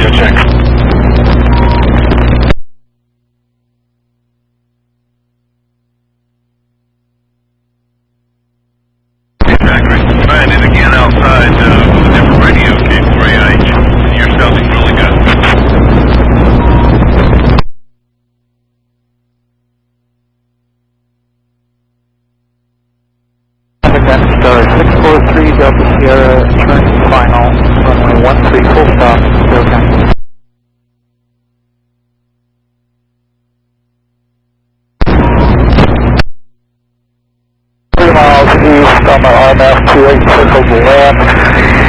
radio check. Trying it again outside with a different radio cable, Ray H. You're sounding really good. Against 643 Delta Sierra, turn final, runway 13, full stop, 09. 3 miles east on the RMF 28 circle to land.